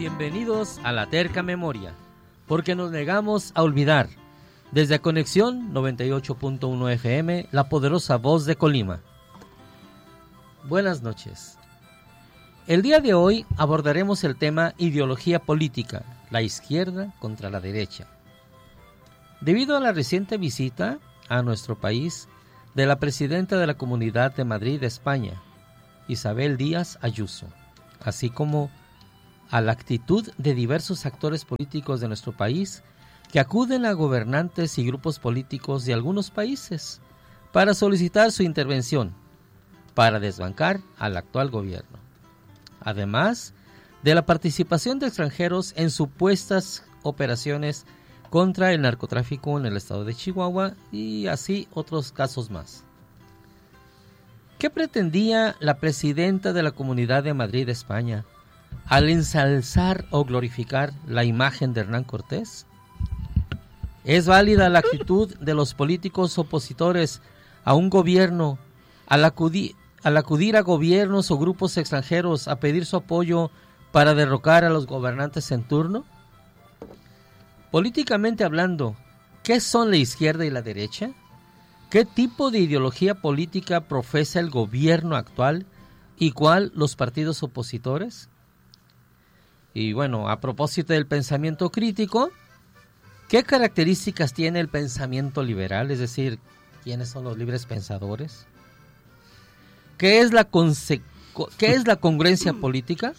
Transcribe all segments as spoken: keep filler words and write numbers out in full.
Bienvenidos a la terca memoria, porque nos negamos a olvidar. Desde Conexión noventa y ocho punto uno F M, la poderosa voz de Colima. Buenas noches. El día de hoy abordaremos el tema ideología política, la izquierda contra la derecha. Debido a la reciente visita a nuestro país de la presidenta de la Comunidad de Madrid, España, Isabel Díaz Ayuso, así como a la actitud de diversos actores políticos de nuestro país que acuden a gobernantes y grupos políticos de algunos países para solicitar su intervención para desbancar al actual gobierno. Además de la participación de extranjeros en supuestas operaciones contra el narcotráfico en el estado de Chihuahua y así otros casos más. ¿Qué pretendía la presidenta de la Comunidad de Madrid, España, al ensalzar o glorificar la imagen de Hernán Cortés? ¿Es válida la actitud de los políticos opositores a un gobierno al acudir, al acudir a gobiernos o grupos extranjeros a pedir su apoyo para derrocar a los gobernantes en turno? Políticamente hablando, ¿qué son la izquierda y la derecha? ¿Qué tipo de ideología política profesa el gobierno actual y cuál los partidos opositores? Y bueno, a propósito del pensamiento crítico, ¿qué características tiene el pensamiento liberal? Es decir, ¿quiénes son los libres pensadores? ¿Qué es la, conse- ¿qué es la congruencia política?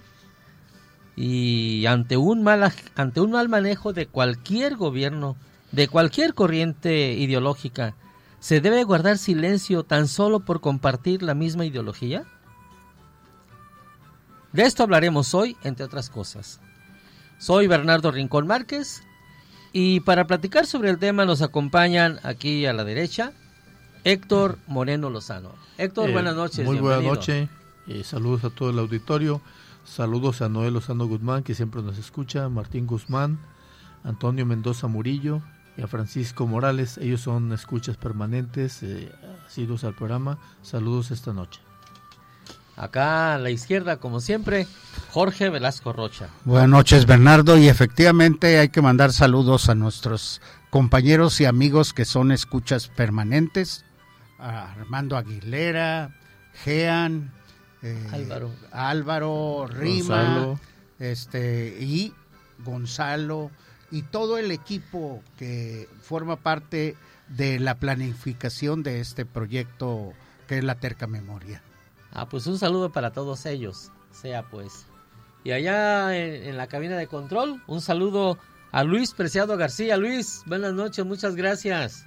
Y ante un mal, ante un mal manejo de cualquier gobierno, de cualquier corriente ideológica, ¿se debe guardar silencio tan solo por compartir la misma ideología? De esto hablaremos hoy, entre otras cosas. Soy Bernardo Rincón Márquez y para platicar sobre el tema nos acompañan aquí a la derecha Héctor Moreno Lozano. Héctor, eh, buenas noches. Muy bienvenido. buenas noches, eh, saludos a todo el auditorio, saludos a Noel Lozano Guzmán, que siempre nos escucha, Martín Guzmán, Antonio Mendoza Murillo y a Francisco Morales. Ellos son escuchas permanentes, eh, asiduos al programa. Saludos esta noche. Acá a la izquierda, como siempre, Jorge Velasco Rocha. Buenas noches, Bernardo, y efectivamente hay que mandar saludos a nuestros compañeros y amigos que son escuchas permanentes, a Armando Aguilera, Jean, eh, Álvaro, Álvaro Rima, Gonzalo. este y Gonzalo y todo el equipo que forma parte de la planificación de este proyecto que es la Terca Memoria. Ah, pues un saludo para todos ellos, sea pues. Y allá en, en la cabina de control, un saludo a Luis Preciado García. Luis, buenas noches, muchas gracias.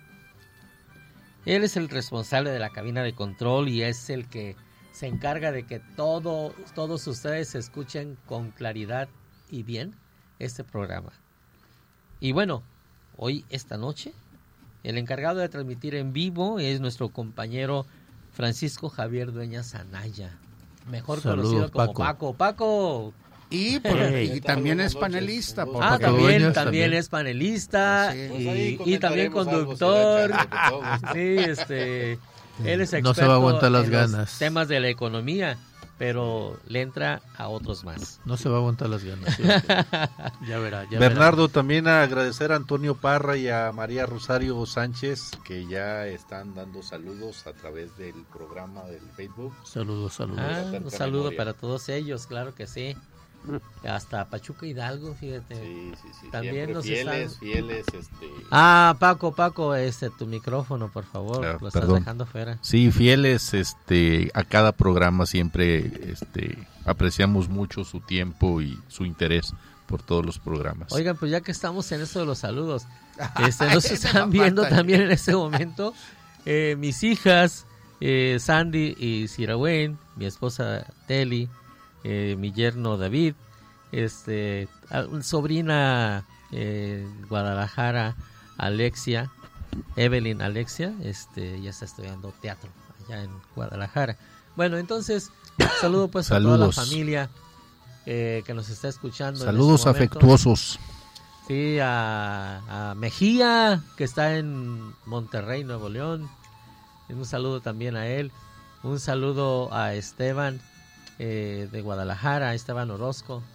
Él es el responsable de la cabina de control y es el que se encarga de que todo, todos ustedes escuchen con claridad y bien este programa. Y bueno, hoy, esta noche, el encargado de transmitir en vivo es nuestro compañero Francisco Javier Dueñas Anaya, mejor Saludos, conocido como Paco. Paco. Paco. Y, por, y también es panelista. Por Ah, Paco también, Dueñas, también también. es panelista Sí. y, Pues ahí y también comentaremos conductor. algo, será, con todo gusto. Sí, este, él es experto No se va a aguantar las en ganas. los temas de la economía, pero le entra a otros más. No se va a aguantar las ganas. ¿Sí? Ya verá, ya Bernardo, también a agradecer a Antonio Parra y a María Rosario Sánchez, que ya están dando saludos a través del programa del Facebook. verá. Saludos, saludos. Ah, Terca un saludo Memoria. para todos ellos, claro que sí. Hasta Pachuca Hidalgo, fíjate. Sí, sí, sí. También siempre nos fieles, están- fieles, este... Ah, Paco, Paco, este, tu micrófono, por favor, Claro, lo estás perdón. dejando fuera. Sí, fieles, este, a cada programa siempre, este, apreciamos mucho su tiempo y su interés por todos los programas. Oigan, pues ya que estamos en eso de los saludos, este, nos Ese están no viendo falta. también en este momento eh, mis hijas, eh, Sandy y Sirawen, mi esposa Teli, eh, mi yerno David, este, a- sobrina eh, Guadalajara, Alexia, Evelyn Alexia, este, ya está estudiando teatro allá en Guadalajara. Bueno, entonces, saludo pues a toda Saludos. la familia eh, que nos está escuchando. en Saludos este momento. afectuosos. Sí, a, a Mejía, que está en Monterrey, Nuevo León. Un saludo también a él. Un saludo a Esteban eh, de Guadalajara, Esteban Orozco.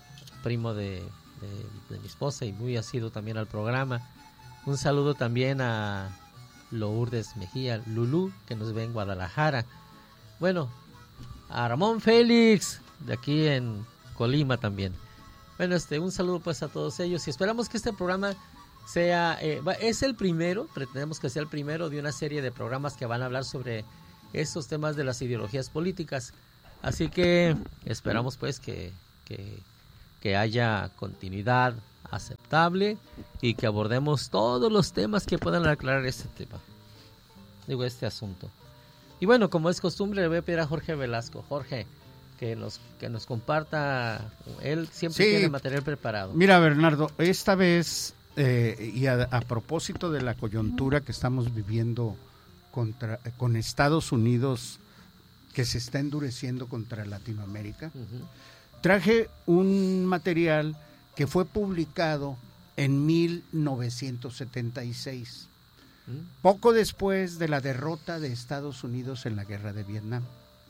primo de, de, de mi esposa y muy asiduo también al programa. Un saludo también a Lourdes Mejía, Lulú, que nos ve en Guadalajara. Bueno, a Ramón Félix, de aquí en Colima también. Bueno, este, un saludo pues a todos ellos y esperamos que este programa sea, eh, es el primero, pretendemos que sea el primero de una serie de programas que van a hablar sobre estos temas de las ideologías políticas. Así que esperamos pues que, que, que haya continuidad aceptable y que abordemos todos los temas que puedan aclarar este tema, digo, este asunto. Y bueno, como es costumbre, le voy a pedir a Jorge Velasco. Jorge, que nos, que nos comparta, él siempre sí tiene material preparado. Mira, Bernardo, esta vez, eh, y a, a propósito de la coyuntura que estamos viviendo contra, con Estados Unidos, que se está endureciendo contra Latinoamérica, uh-huh. traje un material que fue publicado en mil novecientos setenta y seis, uh-huh. poco después de la derrota de Estados Unidos en la guerra de Vietnam,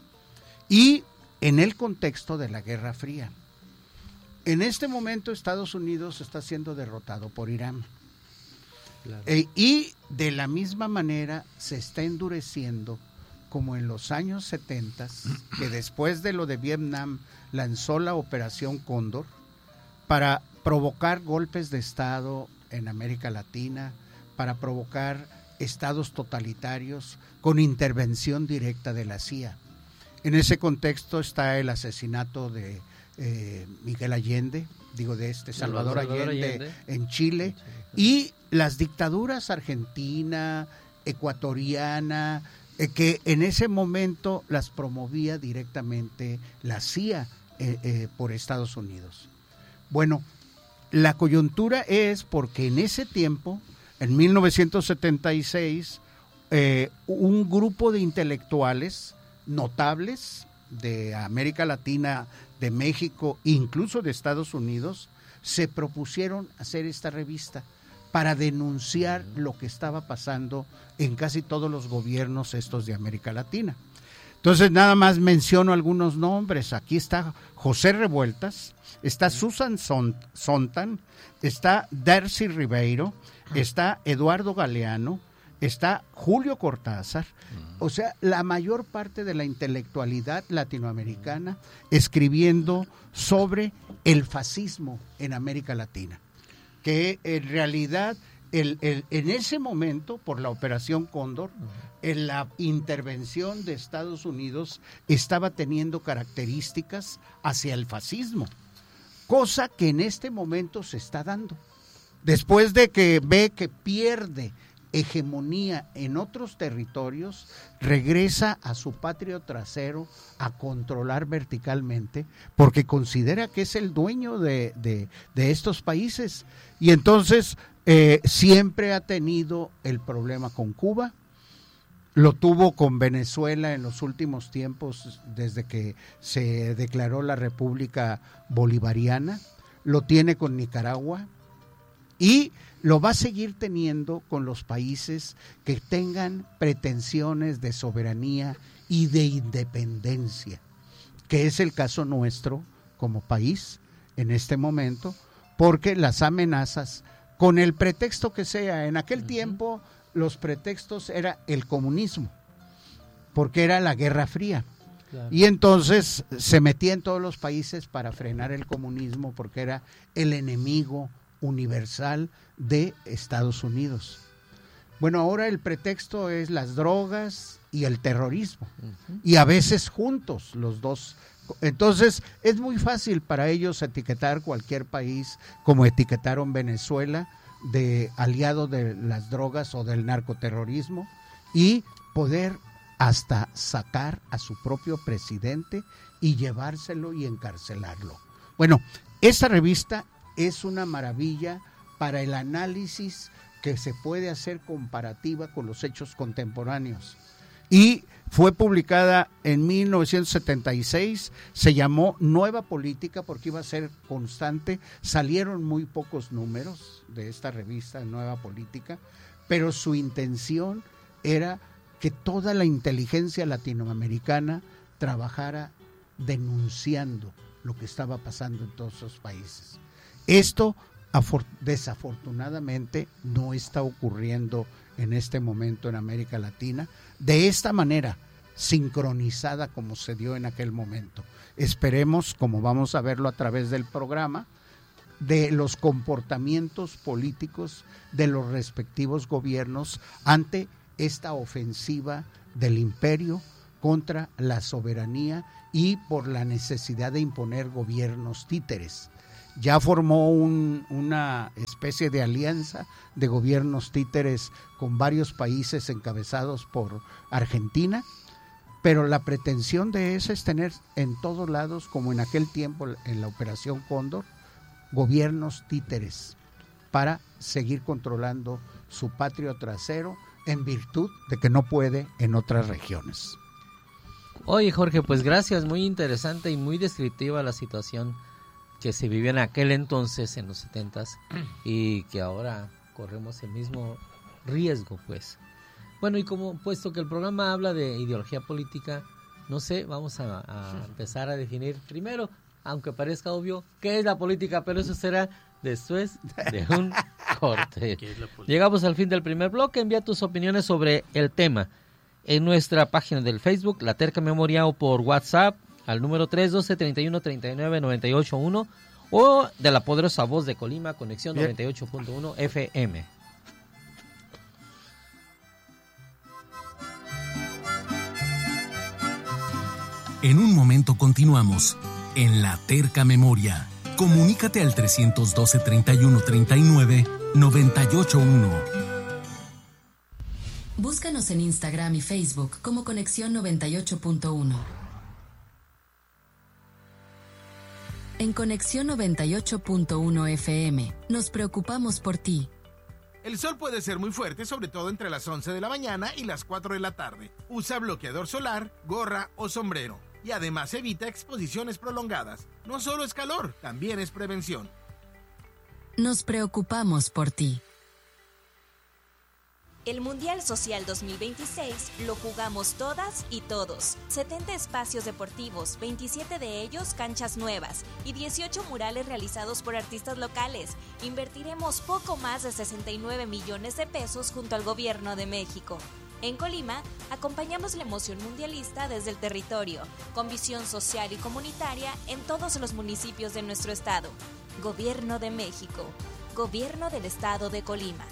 y en el contexto de la Guerra Fría. En este momento Estados Unidos está siendo derrotado por Irán. Claro. Eh, y de la misma manera se está endureciendo como en los años setenta, que después de lo de Vietnam lanzó la Operación Cóndor para provocar golpes de Estado en América Latina, para provocar estados totalitarios con intervención directa de la C I A. En ese contexto está el asesinato de eh, Miguel Allende, digo de este Salvador, Salvador Allende, Allende en Chile, y las dictaduras argentina, ecuatoriana, eh, que en ese momento las promovía directamente la C I A eh, eh, por Estados Unidos. Bueno, la coyuntura es porque en ese tiempo, en mil novecientos setenta y seis, eh, un grupo de intelectuales notables de América Latina, de México, incluso de Estados Unidos, se propusieron hacer esta revista para denunciar lo que estaba pasando en casi todos los gobiernos estos de América Latina. Entonces nada más menciono algunos nombres. Aquí está José Revueltas, está Susan Sontag, está Darcy Ribeiro, está Eduardo Galeano, está Julio Cortázar, o sea, la mayor parte de la intelectualidad latinoamericana escribiendo sobre el fascismo en América Latina, que en realidad el, el, en ese momento, por la Operación Cóndor, en la intervención de Estados Unidos estaba teniendo características hacia el fascismo, cosa que en este momento se está dando. Después de que ve que pierde hegemonía en otros territorios, regresa a su patrio trasero a controlar verticalmente, porque considera que es el dueño de, de, de estos países. Y entonces eh, siempre ha tenido el problema con Cuba, lo tuvo con Venezuela en los últimos tiempos, desde que se declaró la República Bolivariana, lo tiene con Nicaragua, y lo va a seguir teniendo con los países que tengan pretensiones de soberanía y de independencia, que es el caso nuestro como país en este momento, porque las amenazas, con el pretexto que sea, en aquel uh-huh. tiempo los pretextos era el comunismo, porque era la Guerra Fría. Claro. Y entonces se metía en todos los países para frenar el comunismo, porque era el enemigo universal de Estados Unidos. Bueno, ahora el pretexto es las drogas y el terrorismo, uh-huh. y a veces juntos los dos. Entonces es muy fácil para ellos etiquetar cualquier país, como etiquetaron Venezuela, de aliado de las drogas o del narcoterrorismo, y poder hasta sacar a su propio presidente y llevárselo y encarcelarlo. Bueno, esta revista es una maravilla para el análisis que se puede hacer comparativa con los hechos contemporáneos. Y fue publicada en mil novecientos setenta y seis, se llamó Nueva Política porque iba a ser constante. Salieron muy pocos números de esta revista Nueva Política, pero su intención era que toda la inteligencia latinoamericana trabajara denunciando lo que estaba pasando en todos esos países. Esto afor- desafortunadamente no está ocurriendo en este momento en América Latina de esta manera sincronizada como se dio en aquel momento. Esperemos, como vamos a verlo a través del programa, de los comportamientos políticos de los respectivos gobiernos ante esta ofensiva del imperio contra la soberanía y por la necesidad de imponer gobiernos títeres. Ya formó un, una especie de alianza de gobiernos títeres con varios países encabezados por Argentina, pero la pretensión de eso es tener en todos lados, como en aquel tiempo en la Operación Cóndor, gobiernos títeres para seguir controlando su patrio trasero en virtud de que no puede en otras regiones. Oye, Jorge, pues gracias, muy interesante y muy descriptiva la situación que se vivió en aquel entonces, en los setentas, y que ahora corremos el mismo riesgo, pues. Bueno, y como puesto que el programa habla de ideología política, no sé, vamos a, a empezar a definir primero, aunque parezca obvio, qué es la política, pero eso será después de un corte. Llegamos al fin del primer bloque. Envía tus opiniones sobre el tema en nuestra página del Facebook, La Terca Memoria, o por WhatsApp al número tres uno dos, treinta y uno, treinta y nueve, noventa y ocho uno, o de la poderosa voz de Colima, conexión Bien. noventa y ocho punto uno F M. En un momento continuamos en La Terca Memoria. Comunícate al trescientos doce, treinta y uno, treinta y nueve, noventa y ocho uno. Búscanos en Instagram y Facebook como Conexión noventa y ocho punto uno. En Conexión noventa y ocho punto uno F M, nos preocupamos por ti. El sol puede ser muy fuerte, sobre todo entre las once de la mañana y las cuatro de la tarde. Usa bloqueador solar, gorra o sombrero. Y además evita exposiciones prolongadas. No solo es calor, también es prevención. Nos preocupamos por ti. El Mundial Social dos mil veintiséis lo jugamos todas y todos. setenta espacios deportivos, veintisiete de ellos canchas nuevas y dieciocho murales realizados por artistas locales. Invertiremos poco más de sesenta y nueve millones de pesos junto al Gobierno de México. En Colima, acompañamos la emoción mundialista desde el territorio, con visión social y comunitaria en todos los municipios de nuestro estado. Gobierno de México. Gobierno del Estado de Colima.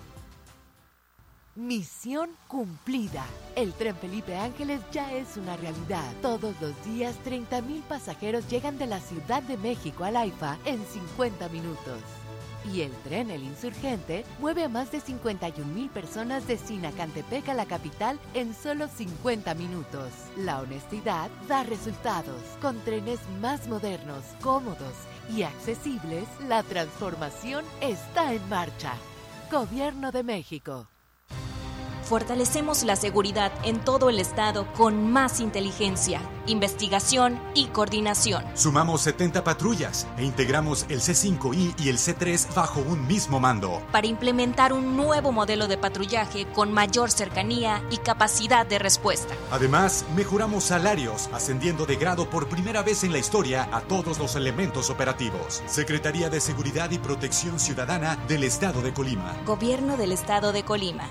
Misión cumplida. El Tren Felipe Ángeles ya es una realidad. Todos los días, treinta mil pasajeros llegan de la Ciudad de México al AIFA en cincuenta minutos. Y el tren El Insurgente mueve a más de cincuenta y un mil personas de Sinacantepec a la capital en solo cincuenta minutos. La honestidad da resultados. Con trenes más modernos, cómodos y accesibles, la transformación está en marcha. Gobierno de México. Fortalecemos la seguridad en todo el estado con más inteligencia, investigación y coordinación. Sumamos setenta patrullas e integramos el C cinco I y el C tres bajo un mismo mando. Para implementar un nuevo modelo de patrullaje con mayor cercanía y capacidad de respuesta. Además, mejoramos salarios, ascendiendo de grado por primera vez en la historia a todos los elementos operativos. Secretaría de Seguridad y Protección Ciudadana del Estado de Colima. Gobierno del Estado de Colima.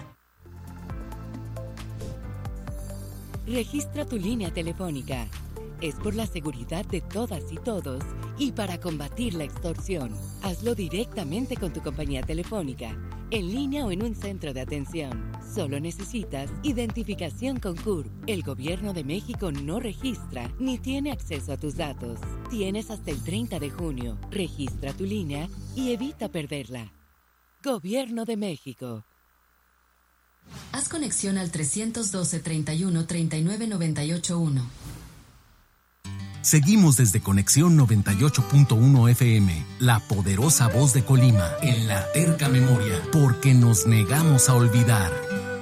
Registra tu línea telefónica. Es por la seguridad de todas y todos y para combatir la extorsión. Hazlo directamente con tu compañía telefónica, en línea o en un centro de atención. Solo necesitas identificación con C U R P. El Gobierno de México no registra ni tiene acceso a tus datos. Tienes hasta el treinta de junio. Registra tu línea y evita perderla. Gobierno de México. Haz conexión al trescientos doce, treinta y uno, treinta y nueve, noventa y ocho uno. Seguimos desde Conexión noventa y ocho punto uno F M, la poderosa voz de Colima, en La Terca Memoria, porque nos negamos a olvidar.